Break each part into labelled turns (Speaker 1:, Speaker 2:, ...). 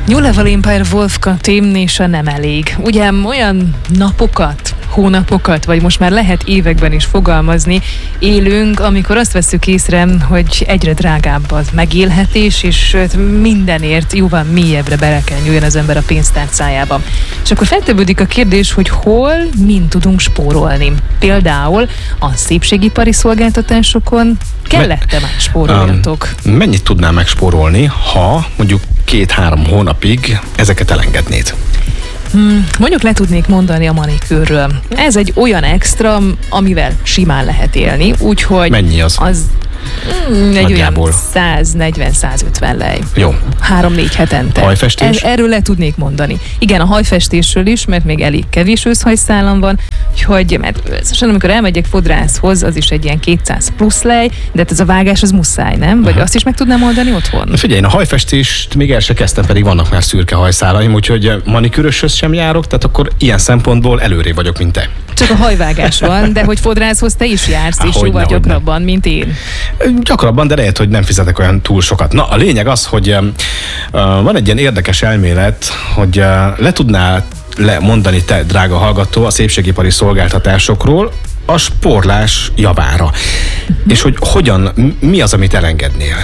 Speaker 1: New Level Empire Wolf Team-nésa nem elég. Ugye olyan napokat, hónapokat, vagy most már lehet években is fogalmazni, élünk, amikor azt vesszük észre, hogy egyre drágább az megélhetés, és mindenért jóval mélyebbre bele kell nyúljon az ember a pénztárcájába. És akkor feltevődik a kérdés, hogy hol, mind tudunk spórolni. Például a szépségipari szolgáltatásokon kellett-e már spóroljatok?
Speaker 2: Mennyit tudnál megspórolni, ha mondjuk 2-3 hónapig ezeket elengednéd?
Speaker 1: Mondjuk le tudnék mondani a manikűrről. Ez egy olyan extra, amivel simán lehet élni, úgyhogy...
Speaker 2: Mennyi az?
Speaker 1: Egy olyan 140-150 lej.
Speaker 2: Jó.
Speaker 1: 3-4 hetente.
Speaker 2: Hajfestés?
Speaker 1: Erről le tudnék mondani. Igen, a hajfestésről is, mert még elég kevés őszhajszálam van, úgyhogy, mert amikor elmegyek fodrászhoz, az is egy ilyen 200 plusz lej, de hát ez a vágás az muszáj, nem? Vagy azt is meg tudnám oldani otthon?
Speaker 2: Na figyelj, én a hajfestést még el se kezdtem, pedig vannak már szürke hajszálaim, úgyhogy manikűröshöz sem járok, tehát akkor ilyen szempontból előrébb vagyok, mint te.
Speaker 1: Csak a hajvágás van, de hogy fodrászhoz te is jársz, és jóval gyakrabban, mint én.
Speaker 2: Gyakrabban, de lehet, hogy nem fizetek olyan túl sokat. Na, a lényeg az, hogy van egy ilyen érdekes elmélet, hogy le tudnál mondani te, drága hallgató, a szépségipari szolgáltatásokról a spórolás javára. És hogy mi az, amit elengednél.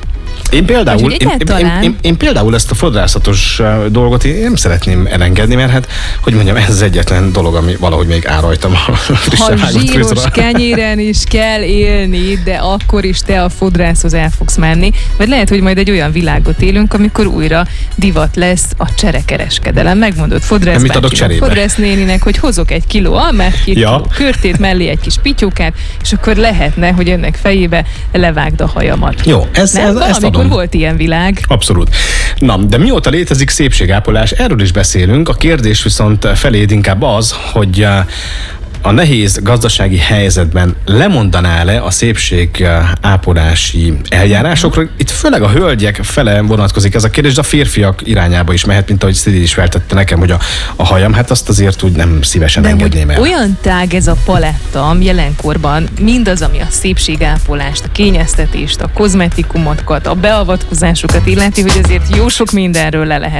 Speaker 2: Én például ezt a fodrászatos dolgot én nem szeretném elengedni, mert hát, hogy mondjam, ez az egyetlen dolog, ami valahogy még áll rajtam a frissen vágott
Speaker 1: frizra. Ha zsíros kenyéren is kell élni, de akkor is te a fodrászhoz el fogsz menni, vagy lehet, hogy majd egy olyan világot élünk, amikor újra divat lesz a cserekereskedelem. Megmondod fodrásznéninek, hogy hozok 1 kiló almát, 2 kiló körtét, mellé egy kis pityókát, és akkor lehetne, hogy ennek fejébe levágd a hajamat.
Speaker 2: Jó, ezt
Speaker 1: akkor volt ilyen világ.
Speaker 2: Abszolút. Na, de mióta létezik szépségápolás, erről is beszélünk. A kérdés viszont feléd inkább az, hogy a nehéz gazdasági helyzetben lemondaná-e a szépségápolási eljárásokról? Itt főleg a hölgyek fele vonatkozik ez a kérdés, de a férfiak irányába is mehet, mint ahogy Szidi is feltette nekem, hogy a hajam, hát azt azért úgy nem szívesen engedném el.
Speaker 1: Olyan tág ez a paletta jelenkorban, mindaz, ami a szépségápolást, a kényeztetést, a kozmetikumokat, a beavatkozásokat illeti, hogy azért jó sok mindenről le lehet